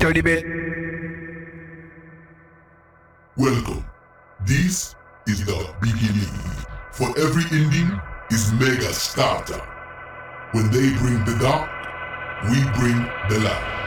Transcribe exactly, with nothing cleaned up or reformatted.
after the bell. Welcome. This is the beginning. For every ending is mega starter. When they bring the dark, we bring the light.